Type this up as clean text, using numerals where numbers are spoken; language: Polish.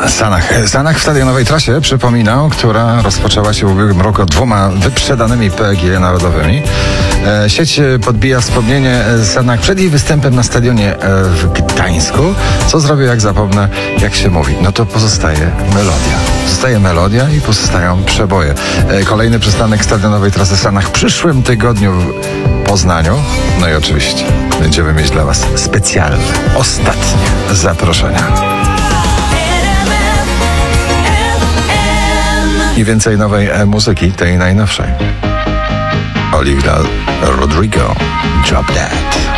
Sanach w stadionowej trasie, przypominam, która rozpoczęła się w ubiegłym roku 2 wyprzedanymi PGE narodowymi. Sieć podbija wspomnienie Sanach przed jej występem na stadionie w Gdańsku. Co zrobię, jak zapomnę, jak się mówi? No to pozostaje melodia. Zostaje melodia i pozostają przeboje. Kolejny przystanek stadionowej trasy Sanach w przyszłym tygodniu w Poznaniu. No i oczywiście będziemy mieć dla Was specjalne, ostatnie zaproszenia. I więcej nowej muzyki, tej najnowszej. Olivia Rodrigo, Drop That.